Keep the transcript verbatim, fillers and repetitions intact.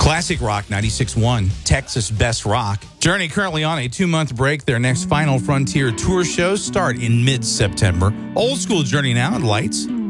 Classic Rock ninety-six point one, Texas Best Rock. Journey currently on a two-month break. Their next Final Frontier tour shows start in mid-September. Old school Journey now at Lights.